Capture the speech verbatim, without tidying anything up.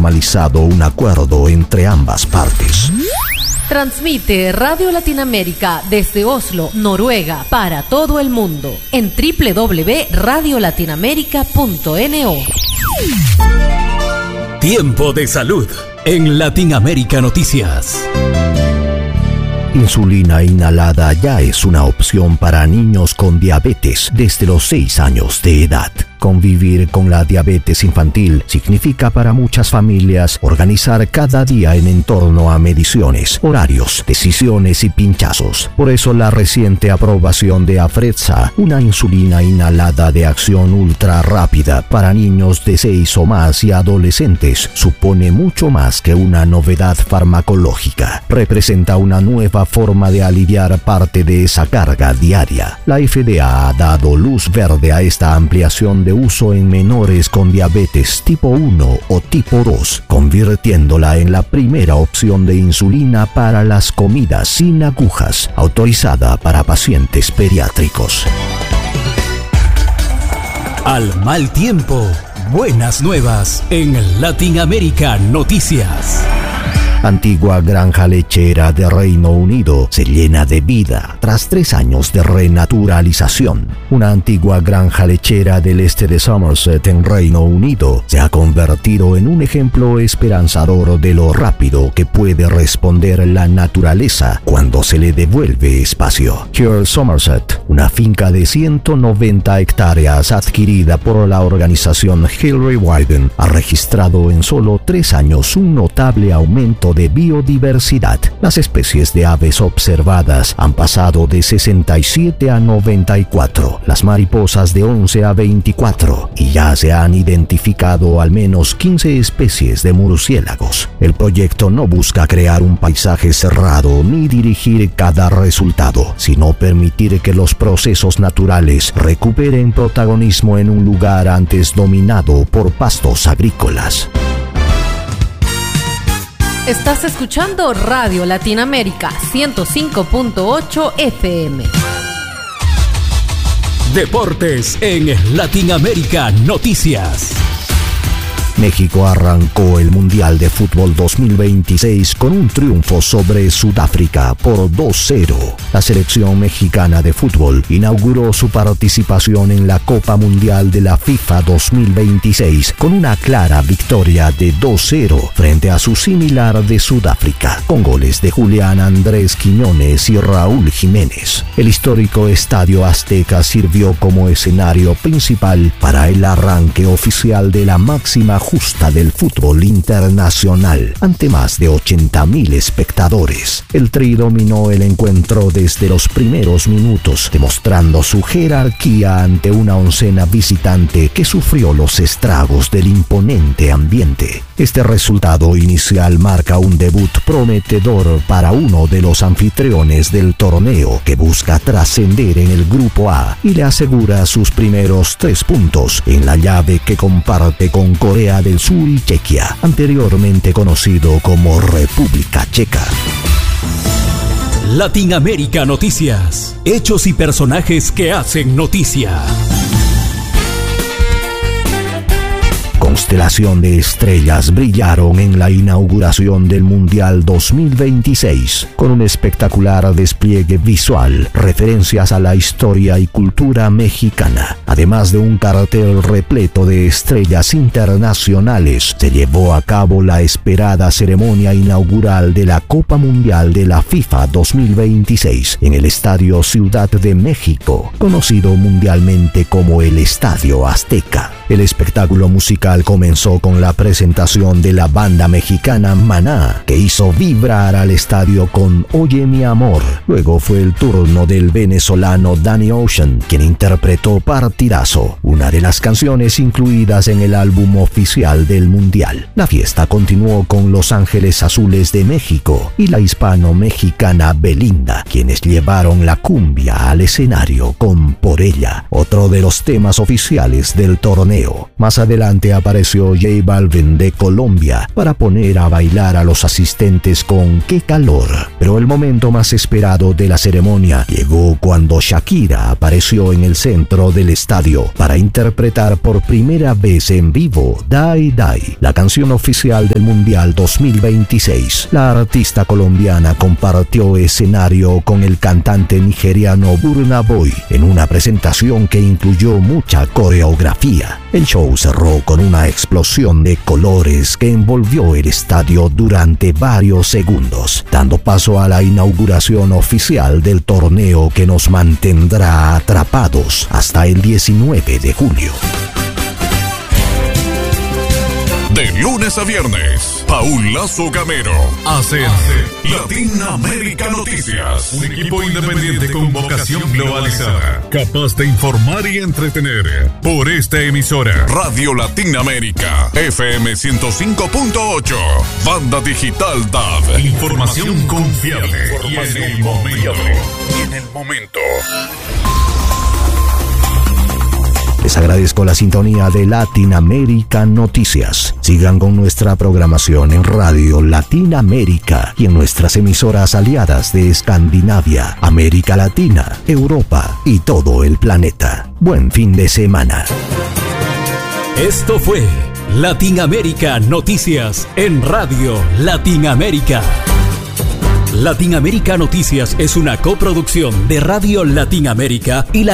formalizado un acuerdo entre ambas partes. Transmite Radio Latinoamérica desde Oslo, Noruega, para todo el mundo en doble u doble u doble u punto radio latinoamérica punto no. Tiempo de salud en Latinoamérica Noticias. Insulina inhalada ya es una opción para niños con diabetes desde los seis años de edad. Convivir con la diabetes infantil significa para muchas familias organizar cada día en torno a mediciones, horarios, decisiones y pinchazos. Por eso la reciente aprobación de Afrezza, una insulina inhalada de acción ultra rápida para niños de seis o más y adolescentes, supone mucho más que una novedad farmacológica. Representa una nueva forma de aliviar parte de esa carga diaria. La F D A ha dado luz verde a esta ampliación de uso en menores con diabetes tipo uno o tipo dos, convirtiéndola en la primera opción de insulina para las comidas sin agujas, autorizada para pacientes pediátricos. Al mal tiempo, buenas nuevas en Latinoamérica Noticias. Antigua granja lechera de Reino Unido se llena de vida tras tres años de renaturalización. Una antigua granja lechera del este de Somerset en Reino Unido se ha convertido en un ejemplo esperanzador de lo rápido que puede responder la naturaleza cuando se le devuelve espacio. Here Somerset, una finca de ciento noventa hectáreas adquirida por la organización Hillary Wyden, ha registrado en solo tres años un notable aumento de biodiversidad. Las especies de aves observadas han pasado de sesenta y siete a noventa y cuatro, las mariposas de once a veinticuatro, y ya se han identificado al menos quince especies de murciélagos. El proyecto no busca crear un paisaje cerrado ni dirigir cada resultado, sino permitir que los procesos naturales recuperen protagonismo en un lugar antes dominado por pastos agrícolas. Estás escuchando Radio Latinoamérica ciento cinco punto ocho F M. Deportes en Latinoamérica Noticias. México arrancó el Mundial de Fútbol dos mil veintiséis con un triunfo sobre Sudáfrica por dos cero. La selección mexicana de fútbol inauguró su participación en la Copa Mundial de la FIFA dos mil veintiséis con una clara victoria de dos cero frente a su similar de Sudáfrica, con goles de Julián Andrés Quiñones y Raúl Jiménez. El histórico Estadio Azteca sirvió como escenario principal para el arranque oficial de la máxima justa del fútbol internacional, ante más de ochenta mil espectadores. El Tri dominó el encuentro desde los primeros minutos, demostrando su jerarquía ante una oncena visitante que sufrió los estragos del imponente ambiente. Este resultado inicial marca un debut prometedor para uno de los anfitriones del torneo, que busca trascender en el Grupo A y le asegura sus primeros tres puntos en la llave que comparte con Corea del Sur y Chequia, anteriormente conocido como República Checa. Latinoamérica Noticias. Hechos y personajes que hacen noticia. Constelación de estrellas brillaron en la inauguración del Mundial dos mil veintiséis, con un espectacular despliegue visual, referencias a la historia y cultura mexicana. Además de un cartel repleto de estrellas internacionales, se llevó a cabo la esperada ceremonia inaugural de la Copa Mundial de la FIFA dos mil veintiséis en el Estadio Ciudad de México, conocido mundialmente como el Estadio Azteca. El espectáculo musical comenzó con la presentación de la banda mexicana Maná, que hizo vibrar al estadio con Oye mi amor. Luego fue el turno del venezolano Danny Ocean, quien interpretó Partidazo, una de las canciones incluidas en el álbum oficial del Mundial. La fiesta continuó con Los Ángeles Azules de México y la hispano-mexicana Belinda, quienes llevaron la cumbia al escenario con Por ella, otro de los temas oficiales del torneo. Más adelante apareció apareció J Balvin de Colombia para poner a bailar a los asistentes con ¡qué calor! Pero el momento más esperado de la ceremonia llegó cuando Shakira apareció en el centro del estadio para interpretar por primera vez en vivo Die Die, la canción oficial del Mundial dos mil veintiséis. La artista colombiana compartió escenario con el cantante nigeriano Burna Boy en una presentación que incluyó mucha coreografía. El show cerró con una explosión de colores que envolvió el estadio durante varios segundos, dando paso a la inauguración oficial del torneo que nos mantendrá atrapados hasta el diecinueve de julio. De lunes a viernes, Paul Lazo Gamero hace Latinoamérica Noticias. Un equipo independiente con vocación globalizada, capaz de informar y entretener. Por esta emisora, Radio Latinoamérica, F M ciento cinco punto ocho, Banda Digital D A B. Información confiable y en el momento. Y en el momento. Les agradezco la sintonía de Latinoamérica Noticias. Sigan con nuestra programación en Radio Latinoamérica y en nuestras emisoras aliadas de Escandinavia, América Latina, Europa y todo el planeta. Buen fin de semana. Esto fue Latinoamérica Noticias en Radio Latinoamérica. Latinoamérica Noticias es una coproducción de Radio Latinoamérica y la